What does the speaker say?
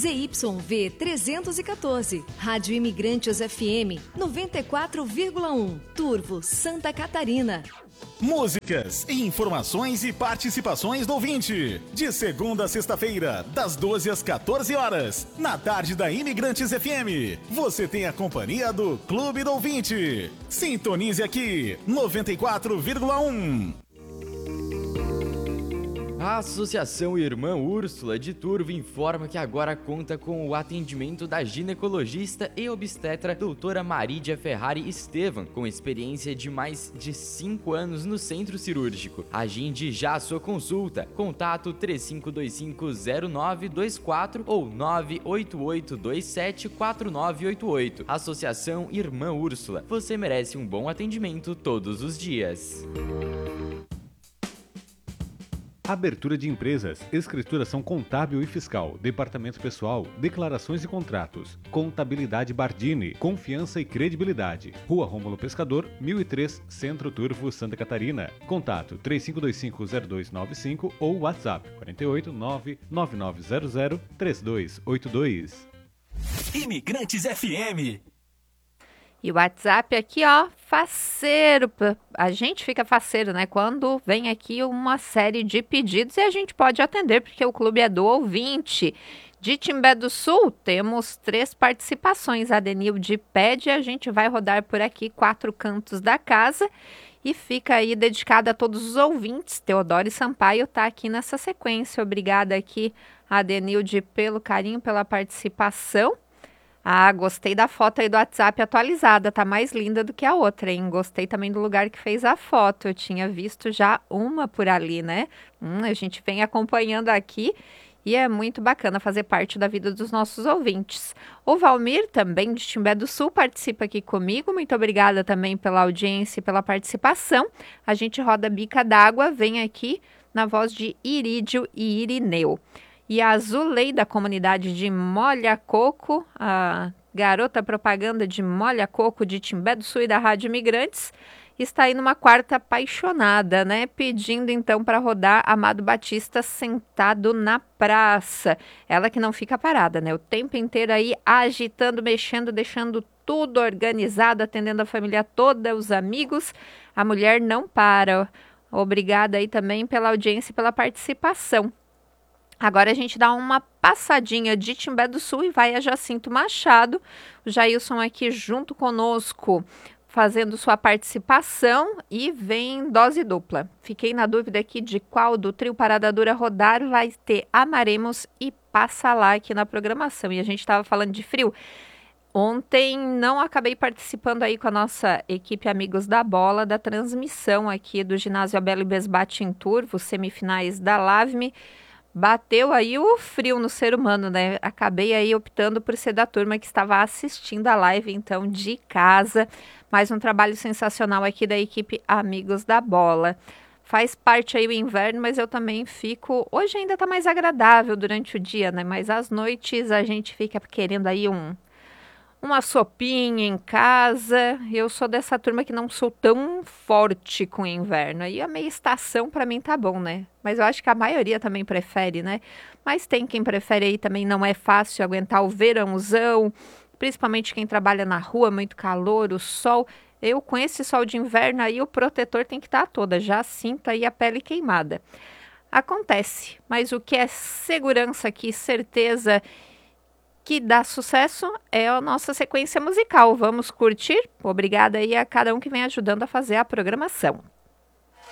ZYV 314, Rádio Imigrantes FM 94,1, Turvo, Santa Catarina. Músicas, informações e participações do ouvinte. De segunda a sexta-feira, das 12 às 14 horas, na tarde da Imigrantes FM. Você tem a companhia do Clube do Ouvinte. Sintonize aqui, 94,1. A Associação Irmã Úrsula de Turvo informa que agora conta com o atendimento da ginecologista e obstetra doutora Marídia Ferrari Estevam, com experiência de mais de 5 anos no centro cirúrgico. Agende já a sua consulta. Contato 35250924 ou 988274988. Associação Irmã Úrsula. Você merece um bom atendimento todos os dias. Abertura de empresas, escrituração contábil e fiscal, departamento pessoal, declarações e contratos, contabilidade Bardini, confiança e credibilidade. Rua Rômulo Pescador, 1003, Centro Turvo, Santa Catarina. Contato 3525-0295 ou WhatsApp 489-9900-3282. Imigrantes FM. E o WhatsApp aqui, ó, faceiro. A gente fica faceiro, né? Quando vem aqui uma série de pedidos e a gente pode atender, porque o clube é do ouvinte. De Timbé do Sul, temos 3 participações. A Denilde pede, a gente vai rodar por aqui 4 cantos da casa. E fica aí dedicada a todos os ouvintes. Teodoro Sampaio tá aqui nessa sequência. Obrigada aqui a Denilde pelo carinho, pela participação. Ah, gostei da foto aí do WhatsApp atualizada, tá mais linda do que a outra, hein? Gostei também do lugar que fez a foto, eu tinha visto já uma por ali, né? A gente vem acompanhando aqui e é muito bacana fazer parte da vida dos nossos ouvintes. O Valmir, também de Timbé do Sul, participa aqui comigo, muito obrigada também pela audiência e pela participação. A gente roda bica d'água, vem aqui na voz de Irídio e Irineu. E a Zulei, da comunidade de Molha Coco, a garota propaganda de Molha Coco de Timbé do Sul e da Rádio Imigrantes, está aí numa quarta apaixonada, né? Pedindo então para rodar Amado Batista Sentado na Praça. Ela que não fica parada, né? O tempo inteiro aí agitando, mexendo, deixando tudo organizado, atendendo a família toda, os amigos. A mulher não para. Obrigada aí também pela audiência e pela participação. Agora a gente dá uma passadinha de Timbé do Sul e vai a Jacinto Machado. O Jailson aqui junto conosco, fazendo sua participação e vem dose dupla. Fiquei na dúvida aqui de qual do trio Parada Dura rodar. Vai ter Amaremos e Passa Lá aqui na programação. E a gente estava falando de frio. Ontem não acabei participando aí com a nossa equipe Amigos da Bola, da transmissão aqui do Ginásio Abel Besbate em Turvo, semifinais da LAVME. Bateu aí o frio no ser humano, né? Acabei aí optando por ser da turma que estava assistindo a live, então, de casa. Mais um trabalho sensacional aqui da equipe Amigos da Bola. Faz parte aí o inverno, mas eu também fico... Hoje ainda tá mais agradável durante o dia, né? Mas às noites a gente fica querendo aí uma sopinha em casa. Eu sou dessa turma que não sou tão forte com o inverno. Aí a meia estação para mim tá bom, né? Mas eu acho que a maioria também prefere, né? Mas tem quem prefere aí também, não é fácil aguentar o verãozão, principalmente quem trabalha na rua, muito calor, o sol. Eu com esse sol de inverno aí, o protetor tem que estar toda, já sinto aí a pele queimada. Acontece, mas o que é segurança aqui, certeza que dá sucesso é a nossa sequência musical. Vamos curtir? Obrigada aí a cada um que vem ajudando a fazer a programação.